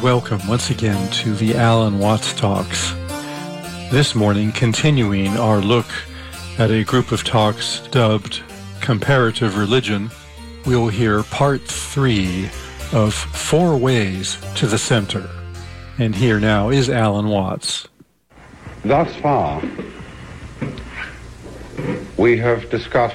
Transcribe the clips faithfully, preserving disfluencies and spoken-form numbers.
welcome once again to the Alan Watts Talks. This morning, continuing our look at a group of talks dubbed Comparative Religion, we'll hear part three of Four Ways to the Center. And here now is Alan Watts. Thus far, we have discussed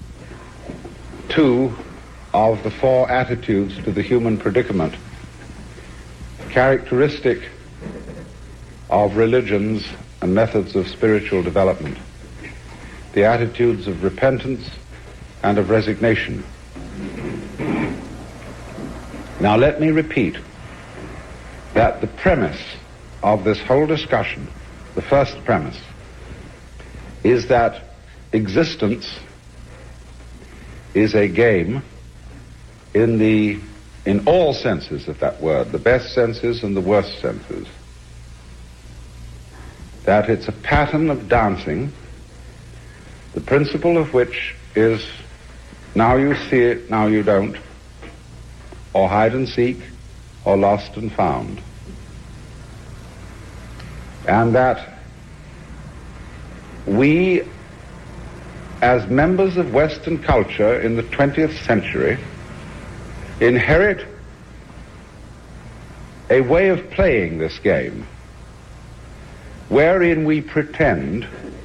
two of the four attitudes to the human predicament characteristic of religions and methods of spiritual development, the attitudes of repentance and of resignation. Now let me repeat that the premise of this whole discussion, the first premise, is that existence is a game in the in all senses of that word, the best senses and the worst senses. That it's a pattern of dancing, the principle of which is now you see it, now you don't, or hide and seek, or lost and found. And that we, as members of Western culture in the twentieth century, inherit a way of playing this game wherein we pretend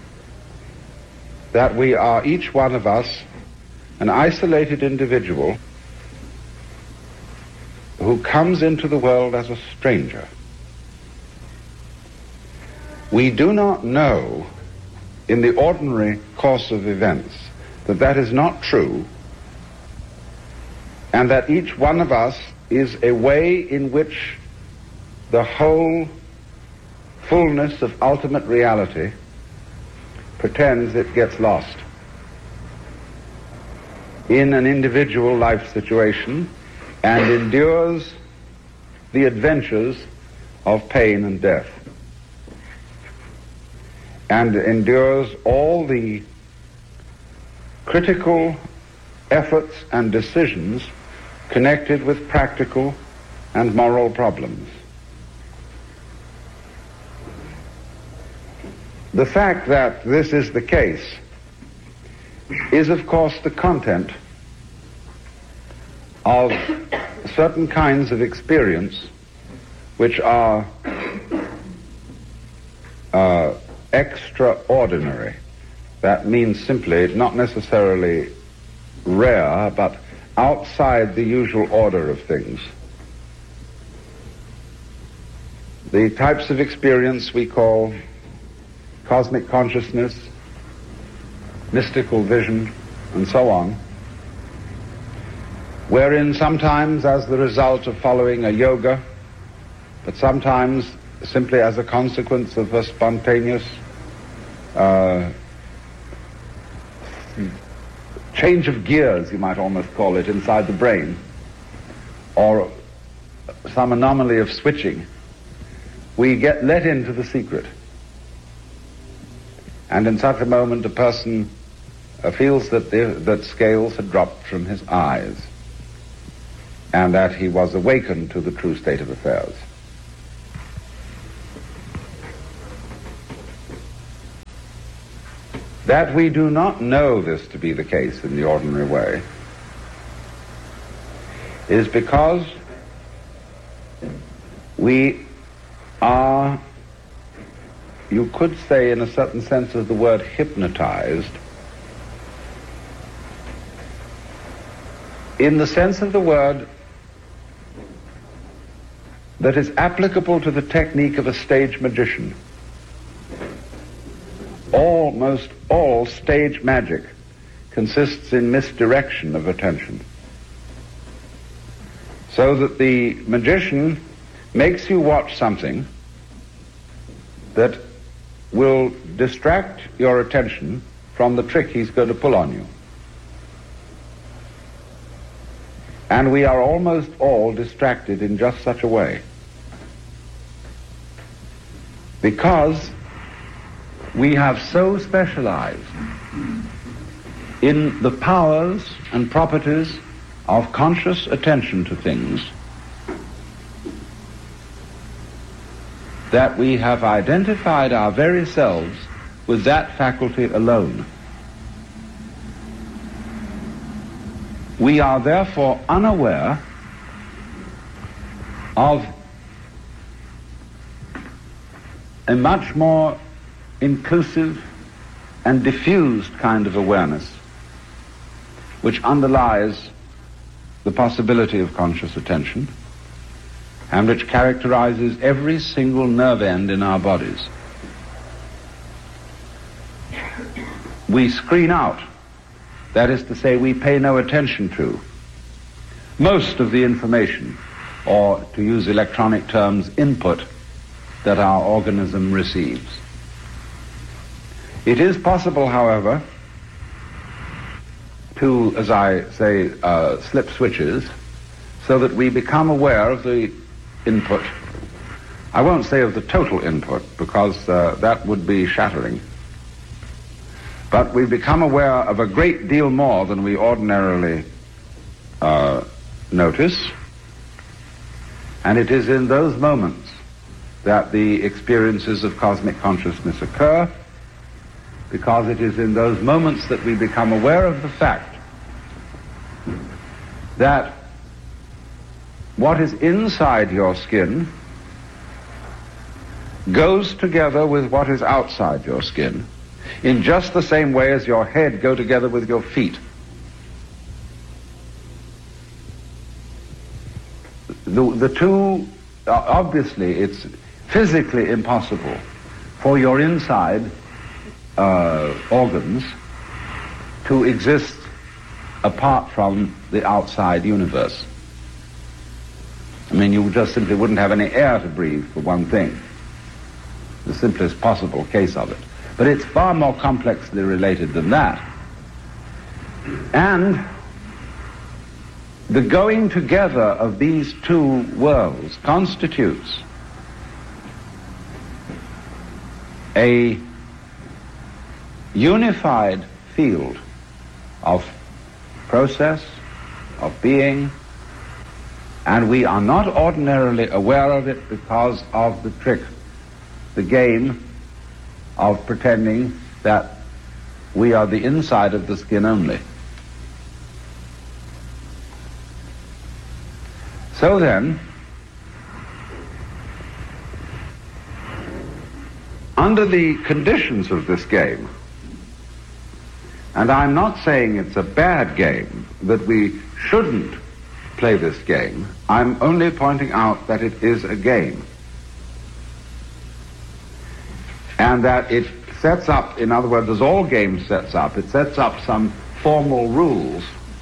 that we are, each one of us, an isolated individual who comes into the world as a stranger. We do not know in the ordinary course of events that that is not true, and that each one of us is a way in which the whole fullness of ultimate reality pretends it gets lost in an individual life situation and endures the adventures of pain and death, and endures all the critical efforts and decisions connected with practical and moral problems. The fact that this is the case is, of course, the content of certain kinds of experience which are uh, extraordinary. That means simply not necessarily rare, but outside the usual order of things. The types of experience we call cosmic consciousness, mystical vision, and so on, wherein sometimes as the result of following a yoga, but sometimes simply as a consequence of a spontaneous uh, change of gears, you might almost call it, inside the brain, or some anomaly of switching, we get let into the secret. And in such a moment a person uh, feels that, the, that scales had dropped from his eyes, and that he was awakened to the true state of affairs. That we do not know this to be the case in the ordinary way is because we are, you could say in a certain sense of the word, hypnotized, in the sense of the word that is applicable to the technique of a stage magician. Almost all stage magic consists in misdirection of attention, so that the magician makes you watch something that will distract your attention from the trick he's going to pull on you. And we are almost all distracted in just such a way, because we have so specialized in the powers and properties of conscious attention to things that we have identified our very selves with that faculty alone. We are therefore unaware of a much more inclusive and diffused kind of awareness which underlies the possibility of conscious attention and which characterizes every single nerve end in our bodies. We screen out, that is to say, we pay no attention to most of the information, or to use electronic terms, input, that our organism receives. It is possible, however, to, as I say, uh, slip switches so that we become aware of the input. I won't say of the total input, because uh, that would be shattering. But we become aware of a great deal more than we ordinarily uh, notice, and it is in those moments that the experiences of cosmic consciousness occur, because it is in those moments that we become aware of the fact that what is inside your skin goes together with what is outside your skin in just the same way as your head go together with your feet. The, the two, obviously, it's physically impossible for your inside uh, organs to exist apart from the outside universe. I mean, you just simply wouldn't have any air to breathe, for one thing. The simplest possible case of it. But it's far more complexly related than that. And the going together of these two worlds constitutes a unified field of process, of being, and we are not ordinarily aware of it because of the trick, the game of pretending that we are the inside of the skin only. So then, under the conditions of this game, and I'm not saying it's a bad game, that we shouldn't play this game, I'm only pointing out that it is a game. And that it sets up, in other words, as all games sets up, it sets up some formal rules.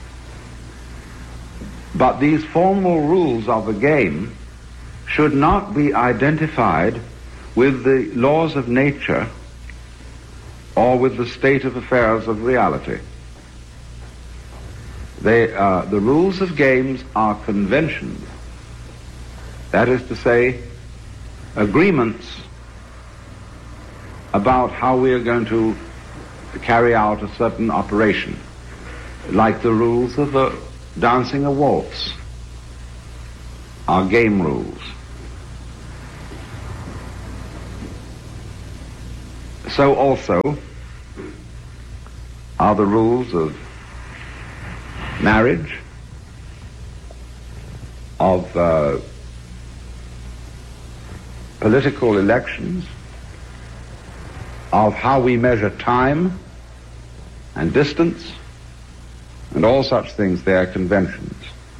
But these formal rules of the game should not be identified with the laws of nature or with the state of affairs of reality. They, uh, the rules of games are conventions. That is to say, agreements about how we are going to carry out a certain operation, like the rules of uh, dancing a waltz are game rules. So also are the rules of marriage, of uh, political elections, of how we measure time and distance, and all such things. They are conventions.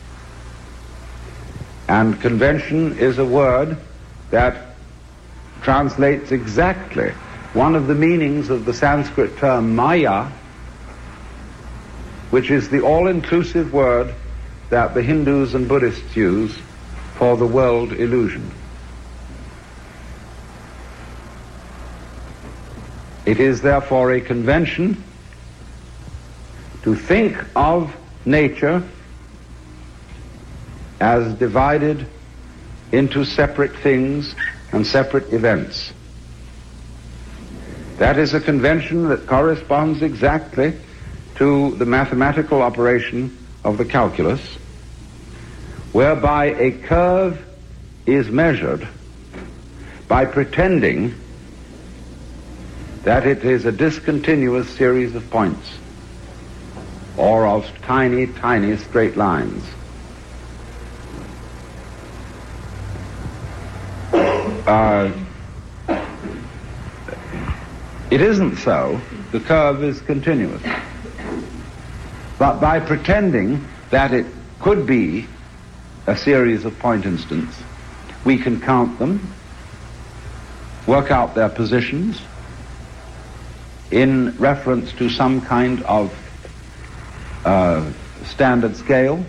And convention is a word that translates exactly one of the meanings of the Sanskrit term Maya, which is the all-inclusive word that the Hindus and Buddhists use for the world illusion. It is therefore a convention to think of nature as divided into separate things and separate events. That is a convention that corresponds exactly to the mathematical operation of the calculus, whereby a curve is measured by pretending that it is a discontinuous series of points or of tiny, tiny straight lines. Uh, it isn't so. The curve is continuous. But by pretending that it could be a series of point instants, we can count them, work out their positions in reference to some kind of uh, standard scale,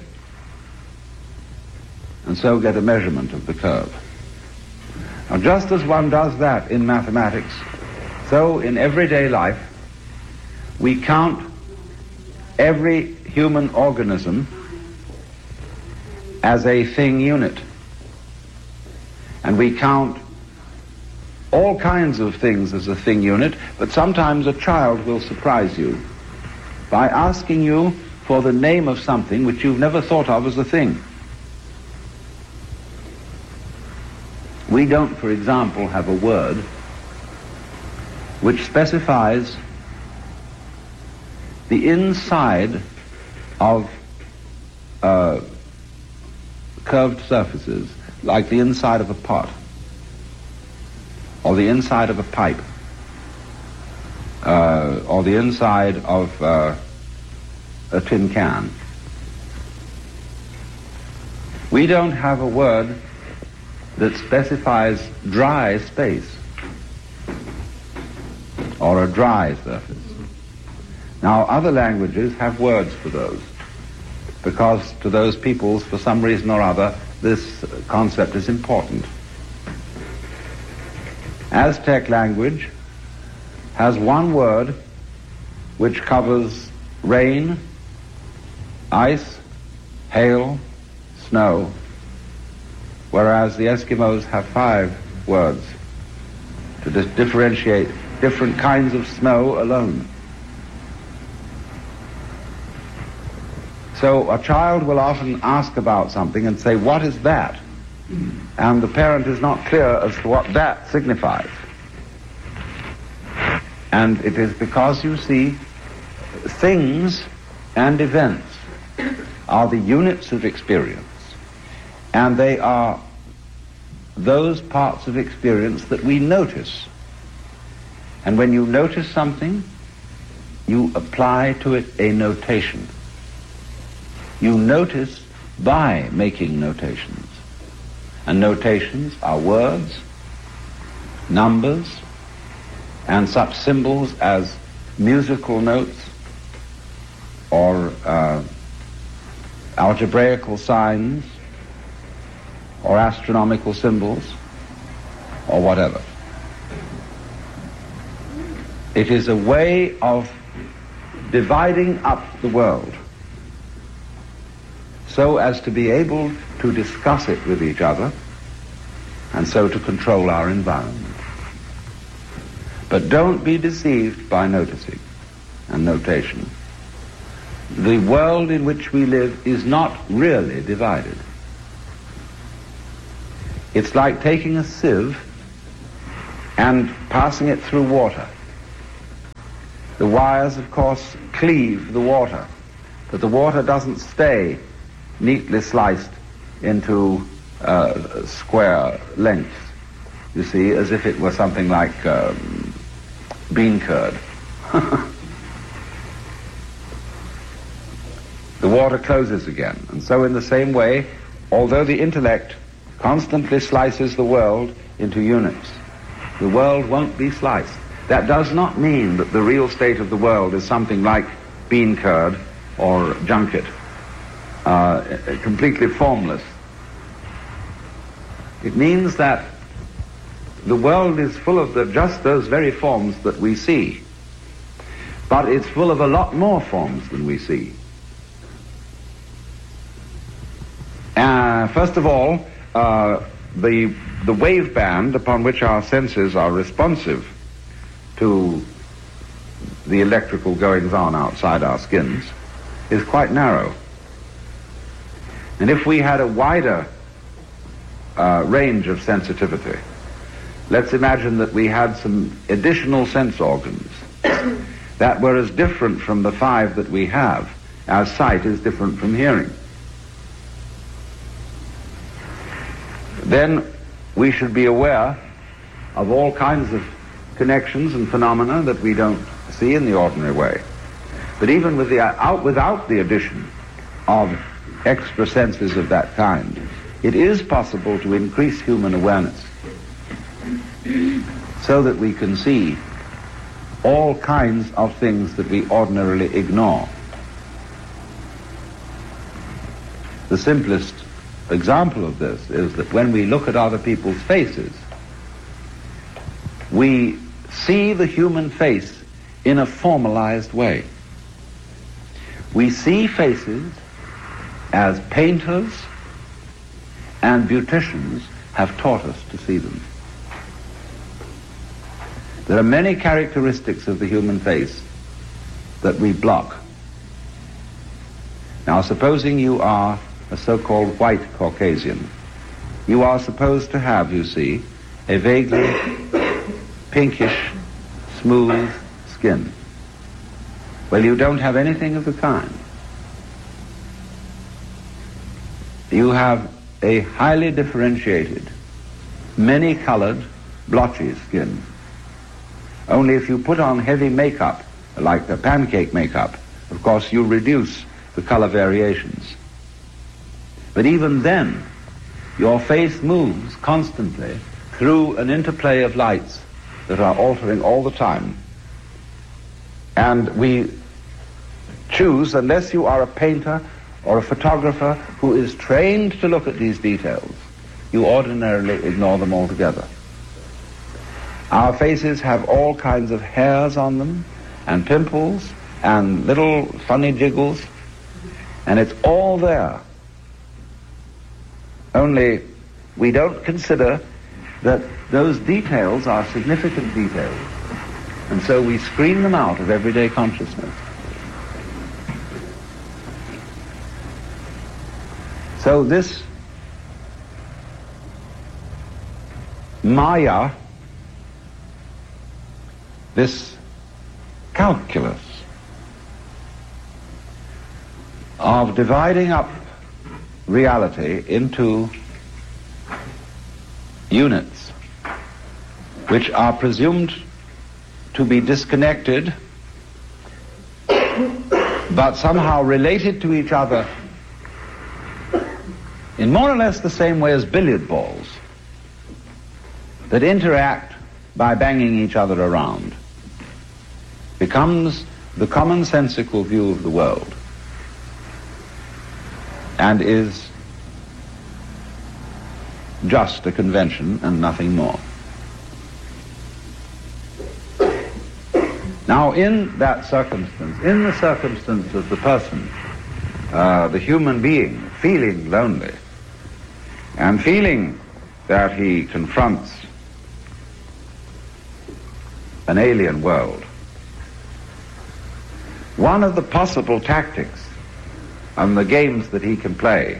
and so get a measurement of the curve. Now, just as one does that in mathematics, so in everyday life, we count every human organism as a thing unit. And we count all kinds of things as a thing unit, but sometimes a child will surprise you by asking you for the name of something which you've never thought of as a thing. We don't, for example, have a word which specifies the inside of uh, curved surfaces, like the inside of a pot, or the inside of a pipe, uh, or the inside of uh, a tin can. We don't have a word that specifies dry space or a dry surface. Now, other languages have words for those, because to those peoples, for some reason or other, this concept is important. Aztec language has one word which covers rain, ice, hail, snow, whereas the Eskimos have five words to dis- differentiate different kinds of snow alone. So a child will often ask about something and say, "What is that?" And the parent is not clear as to what that signifies. And it is because, you see, things and events are the units of experience, and they are those parts of experience that we notice. And when you notice something, you apply to it a notation. You notice by making notations. And notations are words, numbers, and such symbols as musical notes or uh, algebraical signs or astronomical symbols or whatever. It is a way of dividing up the world so as to be able to discuss it with each other and so to control our environment. But don't be deceived by noticing and notation. The world in which we live is not really divided. It's like taking a sieve and passing it through water. The wires, of course, cleave the water, but the water doesn't stay neatly sliced into uh, square lengths, you see, as if it were something like um, bean curd. The water closes again. And so in the same way, although the intellect constantly slices the world into units, the world won't be sliced. That does not mean that the real state of the world is something like bean curd or junket, uh, completely formless. It means that the world is full of the, just those very forms that we see, but it's full of a lot more forms than we see. Uh, first of all, uh, the, the wave band upon which our senses are responsive to the electrical goings-on outside our skins is quite narrow. And if we had a wider uh, range of sensitivity, let's imagine that we had some additional sense organs that were as different from the five that we have as sight is different from hearing. Then we should be aware of all kinds of connections and phenomena that we don't see in the ordinary way. But even with the, out, without the addition of extra senses of that kind, it is possible to increase human awareness so that we can see all kinds of things that we ordinarily ignore. The simplest example of this is that when we look at other people's faces, we see the human face in a formalized way. We see faces as painters and beauticians have taught us to see them. There are many characteristics of the human face that we block. Now, supposing you are a so-called white Caucasian, you are supposed to have, you see, a vaguely pinkish, smooth skin. Well, you don't have anything of the kind. You have a highly differentiated, many-colored, blotchy skin. Only if you put on heavy makeup, like the pancake makeup, of course you reduce the color variations. But even then, your face moves constantly through an interplay of lights that are altering all the time. And we choose, unless you are a painter or a photographer who is trained to look at these details, you ordinarily ignore them altogether. Our faces have all kinds of hairs on them, and pimples, and little funny jiggles, and it's all there. Only we don't consider that those details are significant details, and so we screen them out of everyday consciousness. So this Maya, this calculus of dividing up reality into units which are presumed to be disconnected but somehow related to each other in more or less the same way as billiard balls that interact by banging each other around, becomes the commonsensical view of the world and is just a convention and nothing more. Now, in that circumstance, in the circumstance of the person, uh, the human being, feeling lonely and feeling that he confronts an alien world, one of the possible tactics and the games that he can play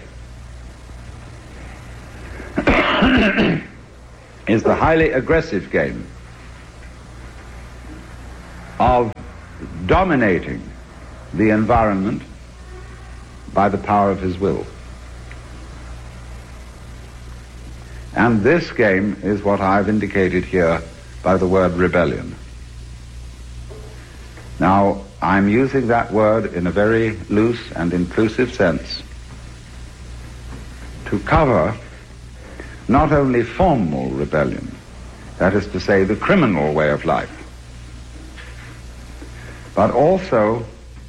is the highly aggressive game of dominating the environment by the power of his will. And this game is what I've indicated here by the word rebellion. Now, I'm using that word in a very loose and inclusive sense to cover not only formal rebellion, that is to say the criminal way of life, but also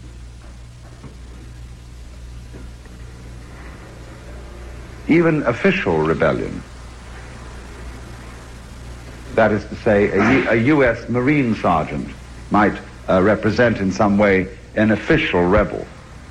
even official rebellion. That is to say, a, a U S Marine sergeant might uh, represent in some way an official rebel,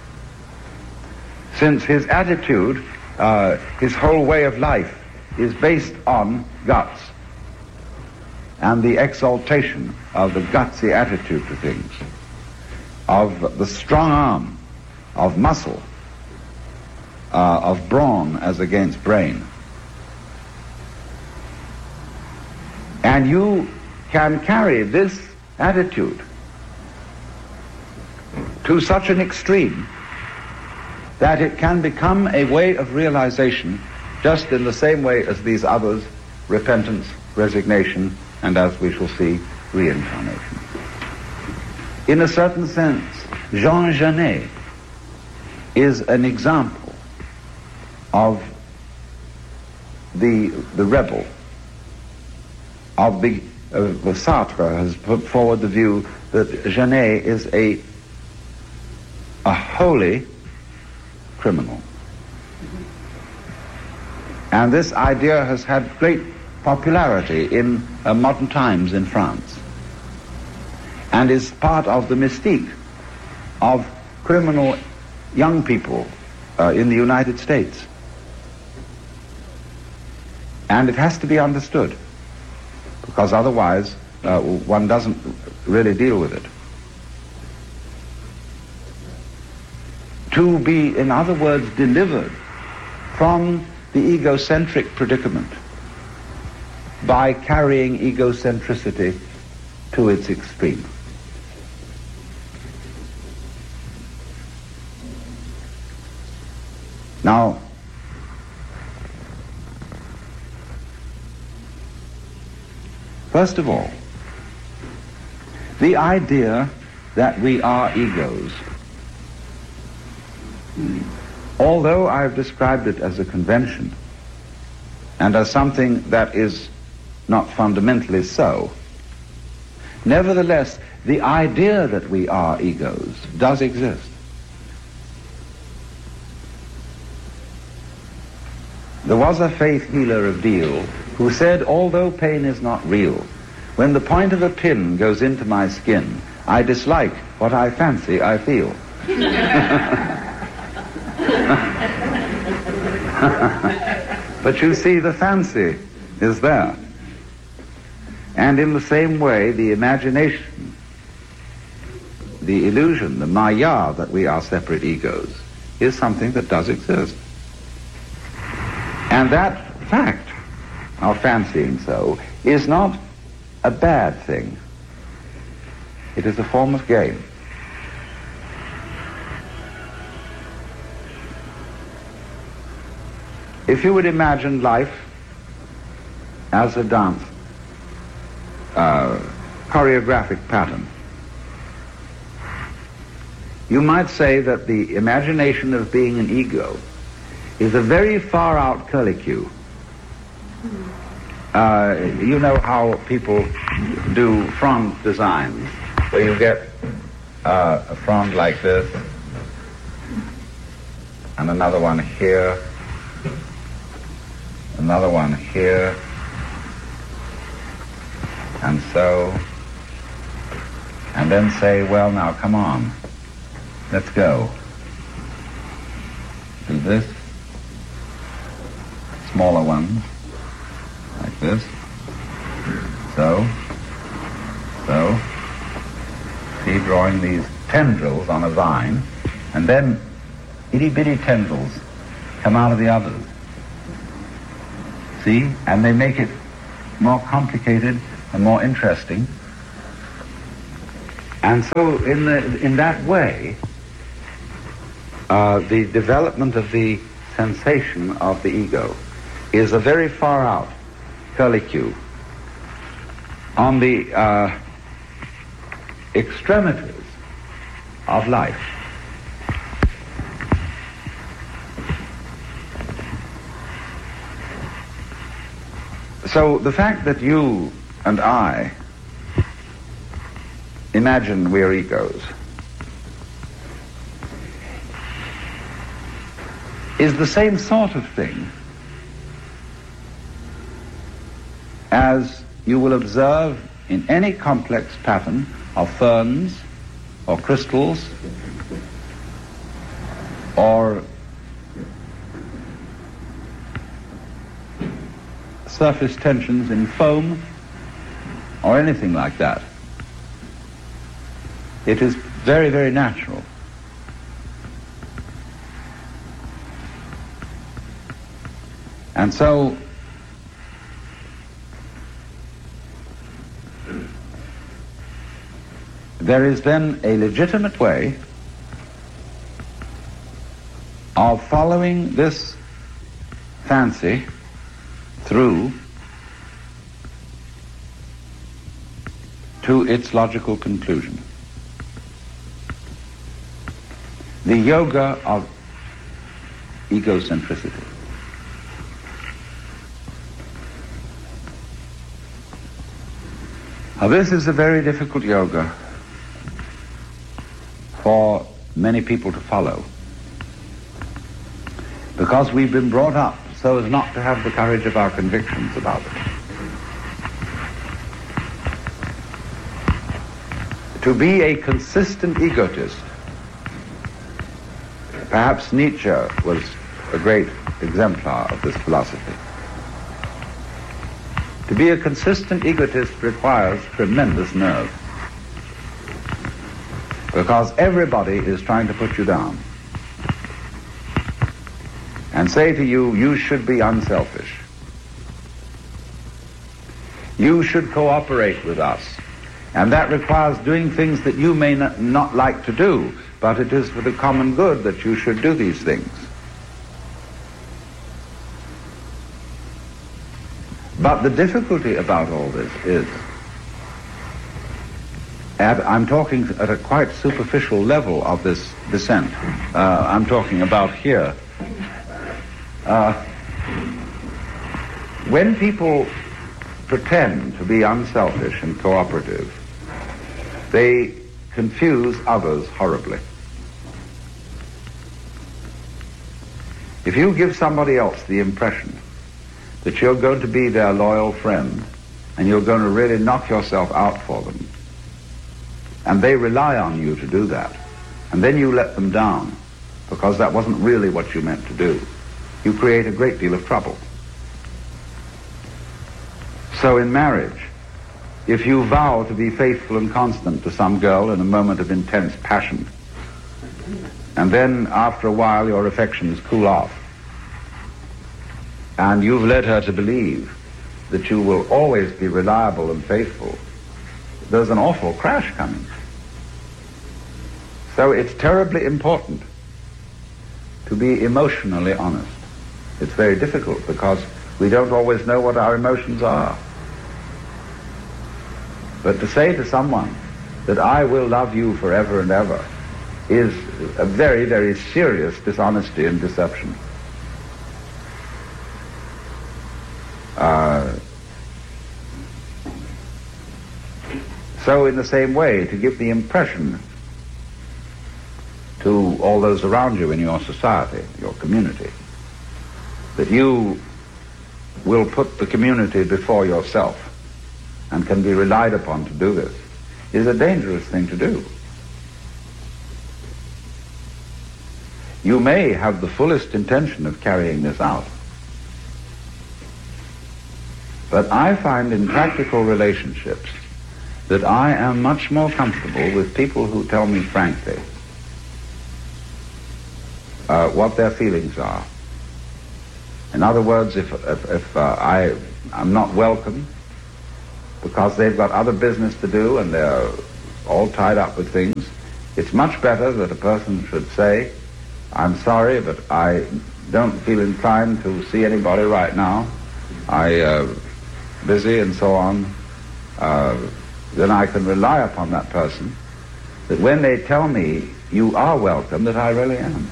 since his attitude, uh, his whole way of life is based on guts and the exaltation of the gutsy attitude to things, of the strong arm, of muscle, uh, of brawn as against brain. And you can carry this attitude to such an extreme that it can become a way of realization, just in the same way as these others, repentance, resignation, and as we shall see, reincarnation. In a certain sense, Jean Genet is an example of the, the rebel, of the, uh, Sartre has put forward the view that Genet is a, a holy criminal. And this idea has had great popularity in uh, modern times in France, and is part of the mystique of criminal young people uh, in the United States. And it has to be understood, because otherwise uh, one doesn't really deal with it. To be, in other words, delivered from the egocentric predicament by carrying egocentricity to its extreme. Now, first of all, the idea that we are egos, although I've described it as a convention and as something that is not fundamentally so, nevertheless, the idea that we are egos does exist. There was a faith healer of Deal who said, although pain is not real, when the point of a pin goes into my skin, I dislike what I fancy I feel. But you see, the fancy is there. And in the same way, the imagination, the illusion, the maya that we are separate egos, is something that does exist. And that fact of fancying so is not a bad thing. It is a form of game. If you would imagine life as a dance, uh, choreographic pattern, you might say that the imagination of being an ego is a very far-out curlicue. Uh, you know how people do frond designs, where you get uh, a frond like this, and another one here, another one here, and so, and then say, well, now, come on, let's go. Do this, smaller ones, like this, so, so, see, drawing these tendrils on a vine, and then itty-bitty tendrils come out of the others. See? And they make it more complicated and more interesting. And so in the in that way, uh, the development of the sensation of the ego is a very far out curlicue on the uh, extremities of life. So the fact that you and I imagine we're egos is the same sort of thing as you will observe in any complex pattern of ferns or crystals or surface tensions in foam or anything like that. It is very, very natural. And so there is then a legitimate way of following this fancy through to its logical conclusion. The yoga of egocentricity. Now, this is a very difficult yoga for many people to follow, because we've been brought up so as not to have the courage of our convictions about it. To be a consistent egotist, perhaps Nietzsche was a great exemplar of this philosophy. To be a consistent egotist requires tremendous nerve, because everybody is trying to put you down and say to you, you should be unselfish. You should cooperate with us. And that requires doing things that you may not, not like to do, but it is for the common good that you should do these things. But the difficulty about all this is, at, I'm talking at a quite superficial level of this descent. Uh, I'm talking about here. Uh, when people pretend to be unselfish and cooperative, they confuse others horribly. If you give somebody else the impression that you're going to be their loyal friend and you're going to really knock yourself out for them, and they rely on you to do that, and then you let them down because that wasn't really what you meant to do, you create a great deal of trouble. So in marriage, if you vow to be faithful and constant to some girl in a moment of intense passion, and then after a while your affections cool off, and you've led her to believe that you will always be reliable and faithful, there's an awful crash coming. So it's terribly important to be emotionally honest. It's very difficult because we don't always know what our emotions are. But to say to someone that I will love you forever and ever is a very, very serious dishonesty and deception. Uh, so in the same way, to give the impression to all those around you in your society, your community, that you will put the community before yourself and can be relied upon to do this, is a dangerous thing to do. You may have the fullest intention of carrying this out, but I find in practical relationships that I am much more comfortable with people who tell me frankly uh, what their feelings are. In other words, if, if, if uh, I, I'm not welcome because they've got other business to do and they're all tied up with things, it's much better that a person should say, I'm sorry, but I don't feel inclined to see anybody right now. I uh, busy and so on. Uh, then I can rely upon that person that when they tell me you are welcome, that I really am.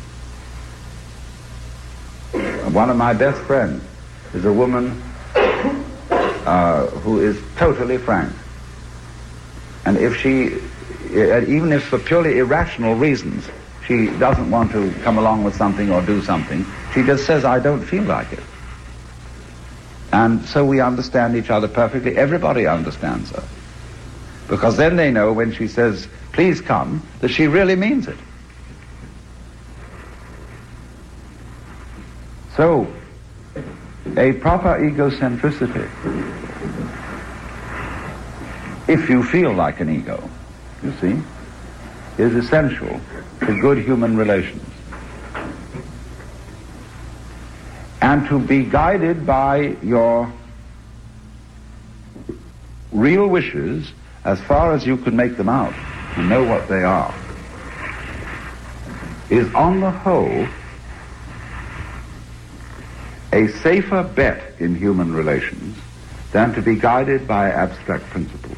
One of my best friends is a woman uh, who is totally frank. And if she, even if for purely irrational reasons, she doesn't want to come along with something or do something, she just says, I don't feel like it. And so we understand each other perfectly. Everybody understands her. Because then they know when she says, please come, that she really means it. So, a proper egocentricity, if you feel like an ego, you see, is essential to good human relations. And to be guided by your real wishes as far as you can make them out and know what they are, is on the whole a safer bet in human relations than to be guided by abstract principles.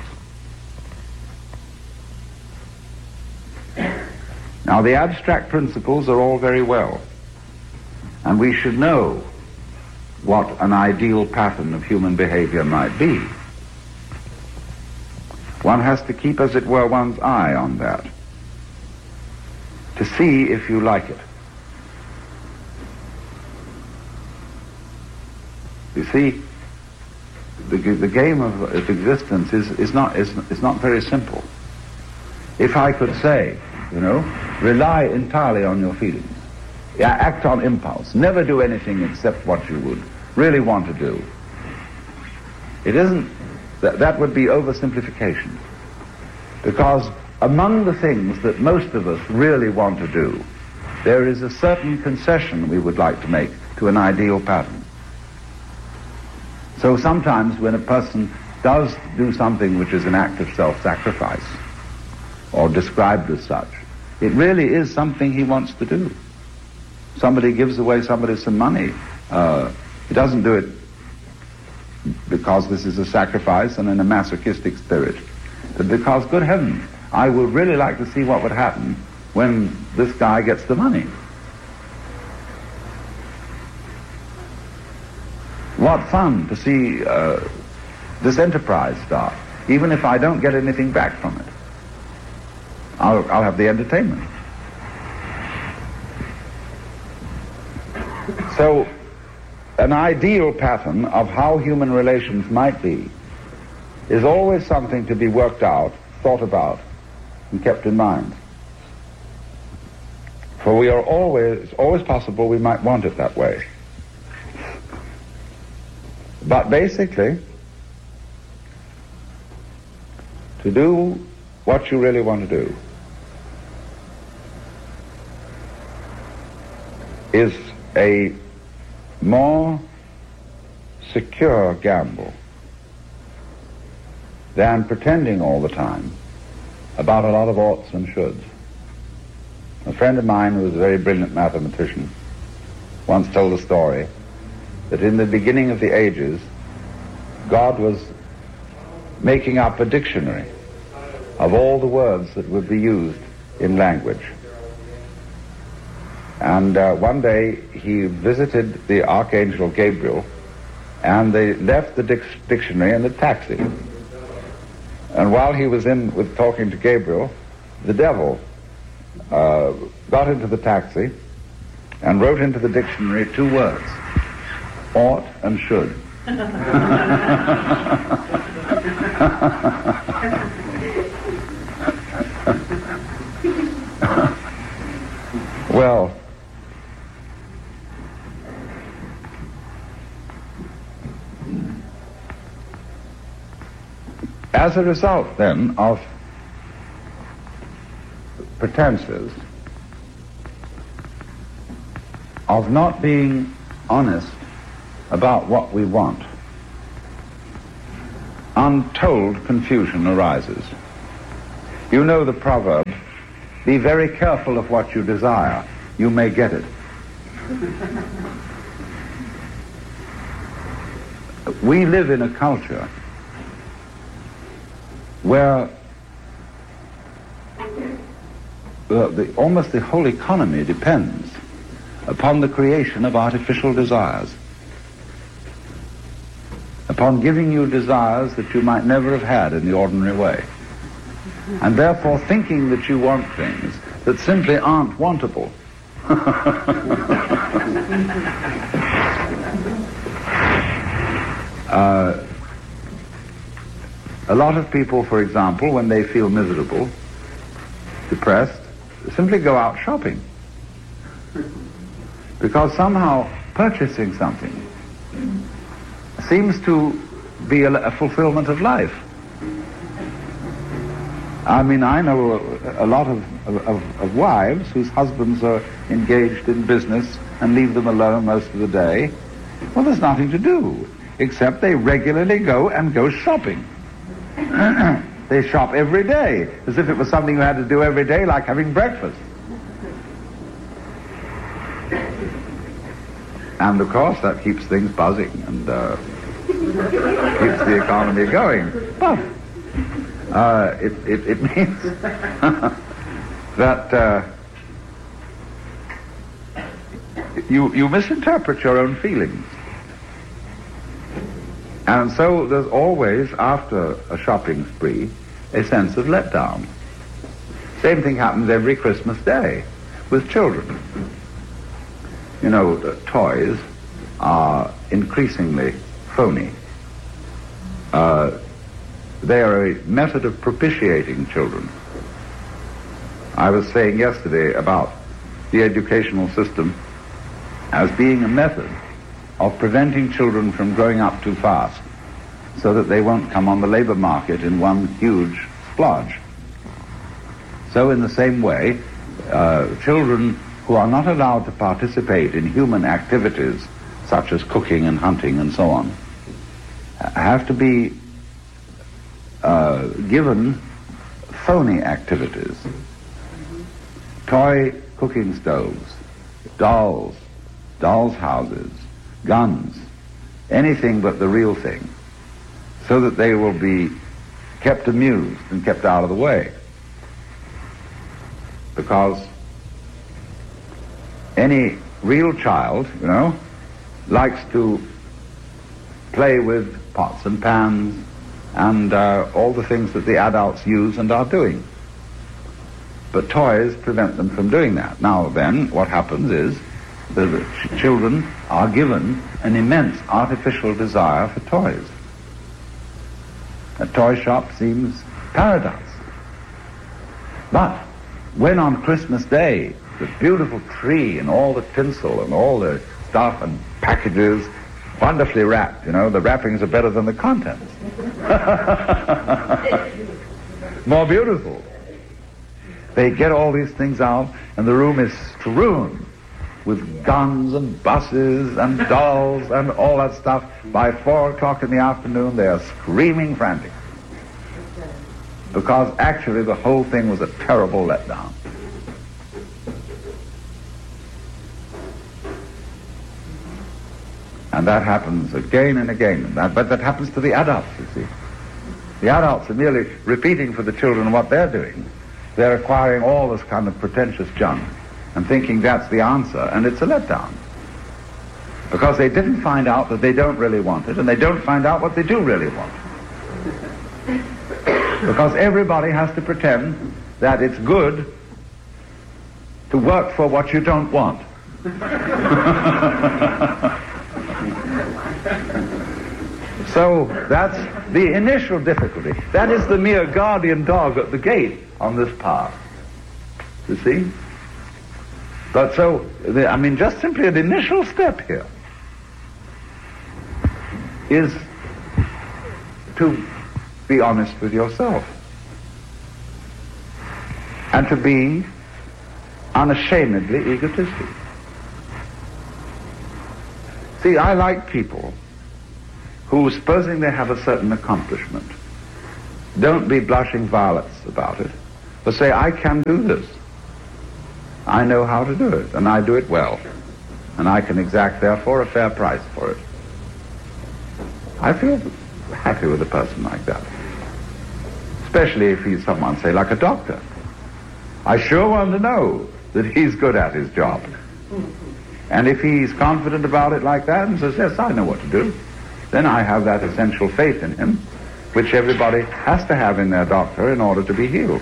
Now, the abstract principles are all very well, and we should know what an ideal pattern of human behavior might be. One has to keep, as it were, one's eye on that to see if you like it. You see, the, the game of, of existence is, is, not, is, is not very simple. If I could say, you know, rely entirely on your feelings, yeah, act on impulse, never do anything except what you would really want to do, it isn't, that, that would be oversimplification. Because among the things that most of us really want to do, there is a certain concession we would like to make to an ideal pattern. So sometimes when a person does do something which is an act of self-sacrifice, or described as such, it really is something he wants to do. Somebody gives away somebody some money. Uh, he doesn't do it because this is a sacrifice and in a masochistic spirit, but because, good heavens, I would really like to see what would happen when this guy gets the money. What fun to see uh, this enterprise start, even if I don't get anything back from it. I'll, I'll have the entertainment. So, an ideal pattern of how human relations might be is always something to be worked out, thought about, and kept in mind. For we are always, it's always possible we might want it that way. But basically, to do what you really want to do is a more secure gamble than pretending all the time about a lot of oughts and shoulds. A friend of mine who was a very brilliant mathematician once told a story that in the beginning of the ages, God was making up a dictionary of all the words that would be used in language. And uh, one day he visited the Archangel Gabriel, and they left the dic- dictionary in the taxi. And while he was in with talking to Gabriel, the devil uh, got into the taxi and wrote into the dictionary two words: ought and should. Well, as a result, then, of pretenses of not being honest about what we want, untold confusion arises. You know the proverb, be very careful of what you desire, you may get it. We live in a culture where uh, the, almost the whole economy depends upon the creation of artificial desires, upon giving you desires that you might never have had in the ordinary way, and therefore thinking that you want things that simply aren't wantable. uh, a lot of people, for example, when they feel miserable, depressed, simply go out shopping, because somehow purchasing something seems to be a, a fulfillment of life. I mean, I know a, a lot of, of, of wives whose husbands are engaged in business and leave them alone most of the day. Well, there's nothing to do, except they regularly go and go shopping. They shop every day, as if it was something you had to do every day, like having breakfast. And of course that keeps things buzzing and uh, keeps the economy going. But uh, it, it, it means that uh, you, you misinterpret your own feelings. And so there's always, after a shopping spree, a sense of letdown. Same thing happens every Christmas Day with children. You know, uh, toys are increasingly phony. Uh, they are a method of propitiating children. I was saying yesterday about the educational system as being a method of preventing children from growing up too fast so that they won't come on the labor market in one huge splodge. So in the same way, uh, children who are not allowed to participate in human activities such as cooking and hunting and so on have to be uh, given phony activities. Toy cooking stoves, dolls, dolls' houses, guns, anything but the real thing, so that they will be kept amused and kept out of the way. Because any real child, you know, likes to play with pots and pans and uh, all the things that the adults use and are doing. But toys prevent them from doing that. Now then, what happens is that the ch- children are given an immense artificial desire for toys. A toy shop seems paradise. But when on Christmas Day, the beautiful tree and all the tinsel and all the stuff and packages wonderfully wrapped, you know, the wrappings are better than the contents. More beautiful. They get all these things out and the room is strewn with guns and buses and dolls and all that stuff. By four o'clock in the afternoon they are screaming frantic. Because actually the whole thing was a terrible letdown. And that happens again and again. And that, but that happens to the adults, you see. The adults are merely repeating for the children what they're doing. They're acquiring all this kind of pretentious junk and thinking that's the answer, and it's a letdown. Because they didn't find out that they don't really want it, and they don't find out what they do really want. Because everybody has to pretend that it's good to work for what you don't want. So that's the initial difficulty. That is the mere guardian dog at the gate on this path. You see? But so, the, I mean, just simply an initial step here is to be honest with yourself and to be unashamedly egotistic. See, I like people who, supposing they have a certain accomplishment, don't be blushing violets about it, but say, I can do this. I know how to do it, and I do it well, and I can exact, therefore, a fair price for it. I feel happy with a person like that, especially if he's someone, say, like a doctor. I sure want to know that he's good at his job. And if he's confident about it like that and says, yes, I know what to do, then I have that essential faith in him, which everybody has to have in their doctor in order to be healed.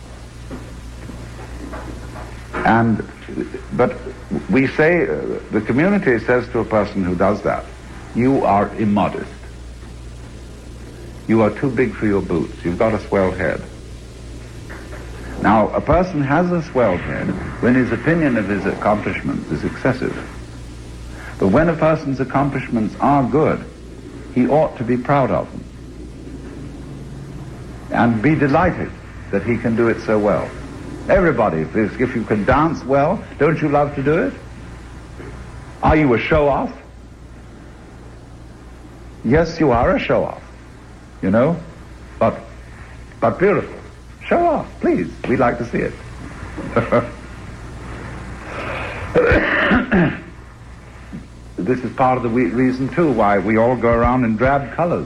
And, but we say, uh, the community says to a person who does that, you are immodest. You are too big for your boots. You've got a swell head. Now, a person has a swelled head when his opinion of his accomplishments is excessive. But when a person's accomplishments are good, he ought to be proud of them and be delighted that he can do it so well. Everybody, if, if you can dance well, don't you love to do it? Are you a show-off? Yes, you are a show-off, you know, but but beautiful. Show off, please. We'd like to see it. This is part of the we- reason, too, why we all go around in drab colors.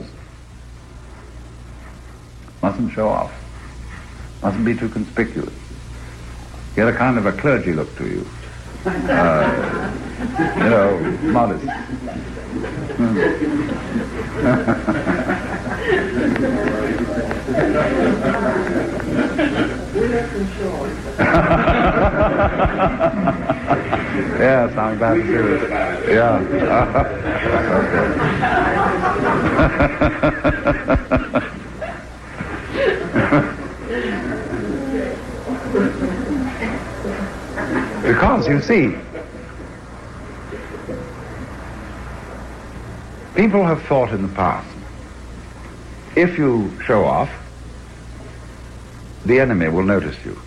Mustn't show off. Mustn't be too conspicuous. Get a kind of a clergy look to you. Uh, you know, modest. Yes, I'm glad to hear it. Yeah. Because, you see, people have thought in the past, if you show off, the enemy will notice you.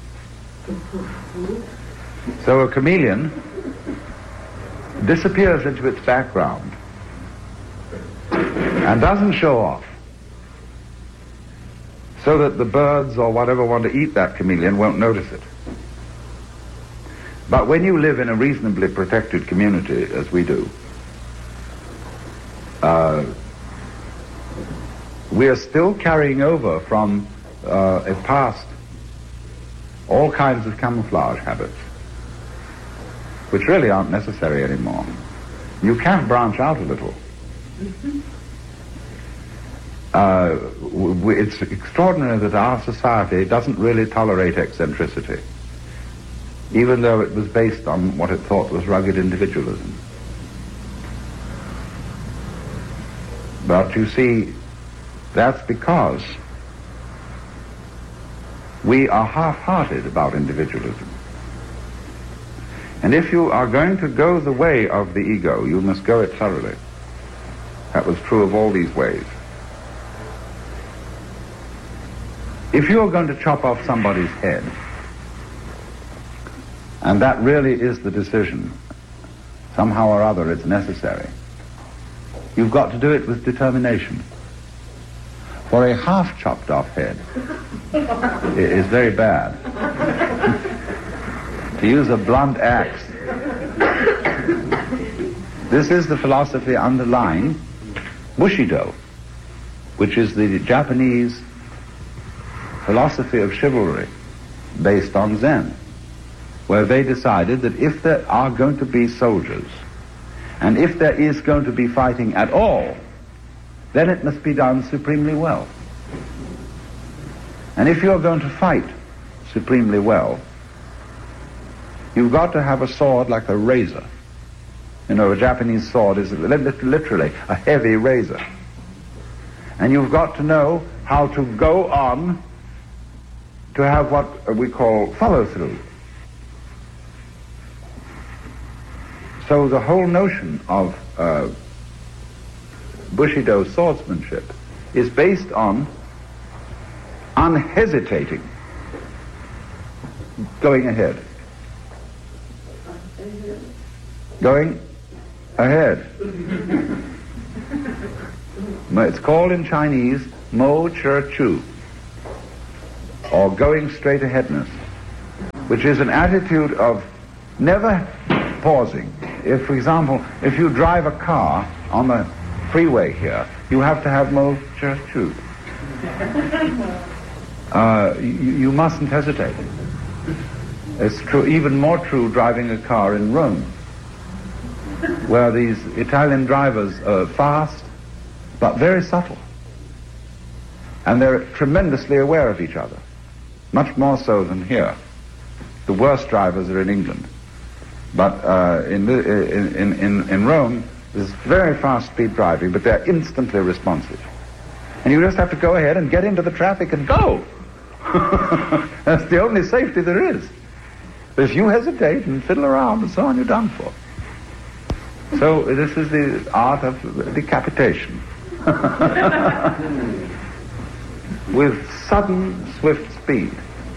So a chameleon disappears into its background and doesn't show off, so that the birds or whatever want to eat that chameleon won't notice it. But when you live in a reasonably protected community, as we do, uh, we are still carrying over from uh, a past all kinds of camouflage habits, which really aren't necessary anymore. You can branch out a little. Uh, w- it's extraordinary that our society doesn't really tolerate eccentricity, even though it was based on what it thought was rugged individualism. But you see, that's because we are half-hearted about individualism. And if you are going to go the way of the ego, you must go it thoroughly. That was true of all these ways. If you are going to chop off somebody's head, and that really is the decision, somehow or other it's necessary, you've got to do it with determination. For a half chopped off head is very bad. To use a blunt axe. This is the philosophy underlying Bushido, which is the Japanese philosophy of chivalry based on Zen, where they decided that if there are going to be soldiers, and if there is going to be fighting at all, then it must be done supremely well. And if you're going to fight supremely well, you've got to have a sword like a razor. You know, a Japanese sword is literally a heavy razor. And you've got to know how to go on to have what we call follow-through. So the whole notion of uh, Bushido swordsmanship is based on unhesitating going ahead. Going ahead. It's called in Chinese Mo Che Chu, or going straight aheadness, which is an attitude of never pausing. If, for example, if you drive a car on the freeway here, you have to have Mo Che Chu. Uh, you, you mustn't hesitate. It's true, even more true driving a car in Rome, where these Italian drivers are fast, but very subtle. And they're tremendously aware of each other, much more so than here. The worst drivers are in England. But uh, in, the, in, in, in Rome, there's very fast speed driving, but they're instantly responsive. And you just have to go ahead and get into the traffic and go. That's the only safety there is. But if you hesitate and fiddle around and so on, you're done for. So this is the art of decapitation. With sudden, swift speed.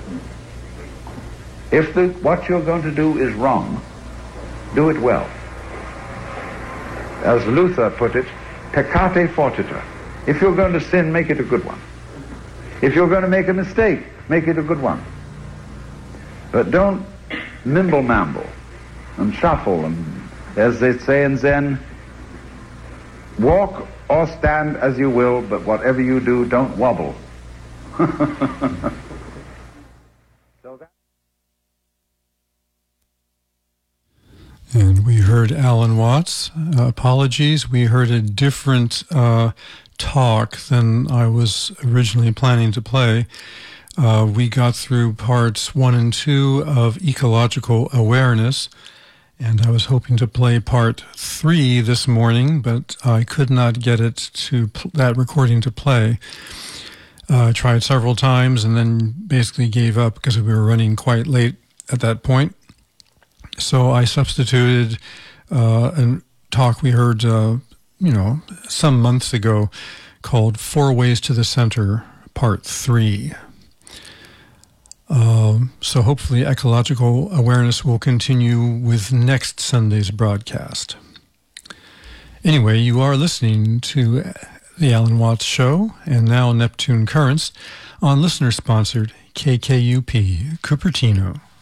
If the, what you're going to do is wrong, do it well. As Luther put it, peccate fortiter. If you're going to sin, make it a good one. If you're going to make a mistake, make it a good one. But don't mimble-mamble and shuffle, and as they say in Zen, walk or stand as you will, but whatever you do, don't wobble. So that And we heard Alan Watts. Uh, apologies, we heard a different uh, talk than I was originally planning to play. Uh, we got through parts one and two of Ecological Awareness, and I was hoping to play part three this morning, but I could not get it to pl- that recording to play. Uh, I tried several times and then basically gave up because we were running quite late at that point. So I substituted uh, a talk we heard, uh, you know, some months ago called Four Ways to the Center, Part three. Um, so hopefully Ecological Awareness will continue with next Sunday's broadcast. Anyway, you are listening to The Alan Watts Show, and now Neptune Currents on listener-sponsored K K U P Cupertino.